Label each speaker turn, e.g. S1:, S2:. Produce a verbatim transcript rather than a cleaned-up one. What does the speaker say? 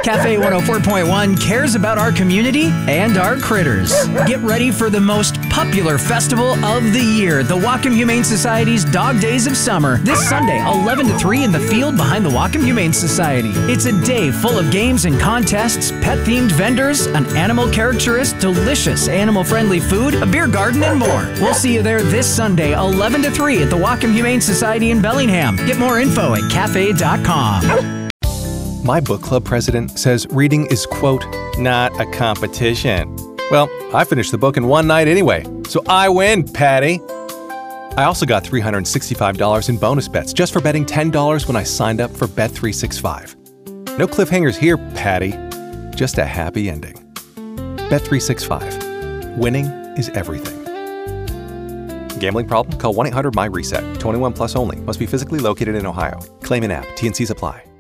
S1: Cafe one oh four point one cares about our community and our critters. Get ready for the most popular festival of the year, the Whatcom Humane Society's Dog Days of Summer, this Sunday, eleven to three in the field behind the Whatcom Humane Society. It's a day full of games and contests, pet-themed vendors, an animal caricaturist, delicious animal-friendly food, a beer garden, and more. We'll see you there this Sunday, eleven to three at the Whatcom Humane Society in Bellingham. Get more info at cafe dot com.
S2: My book club president says reading is, quote, not a competition. Well, I finished the book in one night anyway, so I win, Patty. I also got three hundred sixty-five dollars in bonus bets just for betting ten dollars when I signed up for Bet three sixty-five. No cliffhangers here, Patty. Just a happy ending. Bet three sixty-five. Winning is everything. Gambling problem? Call one eight hundred M Y RESET. twenty-one plus only. Must be physically located in Ohio. Claim in app. T and Cs apply.